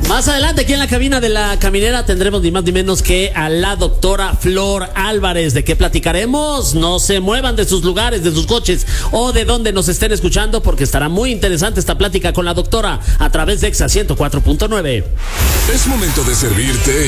Más adelante, aquí en la cabina de La Caminera, tendremos ni más ni menos que a la doctora Flor Álvarez. ¿De qué platicaremos? No se muevan de sus lugares, de sus coches o de donde nos estén escuchando, porque estará muy interesante esta plática con la doctora a través de Exa 104.9. Es momento de servirte